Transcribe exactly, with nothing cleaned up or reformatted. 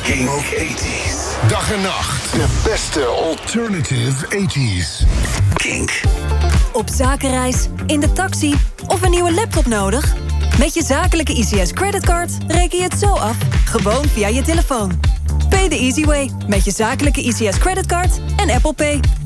Kink tachtiger. Dag en nacht. De beste alternative tachtiger. Kink. Op zakenreis, in de taxi of een nieuwe laptop nodig? Met je zakelijke I C S creditcard reken je het zo af, gewoon via je telefoon. Pay the easy way met je zakelijke I C S creditcard en Apple Pay.